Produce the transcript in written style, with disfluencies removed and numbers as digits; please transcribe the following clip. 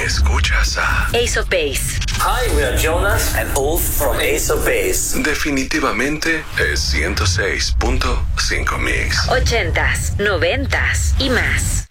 Escuchas a Ace of Base. Hi, we are Jonas and Ulf from Ace of Base. Definitivamente es 106.5 Mix. 80s, 90s y más.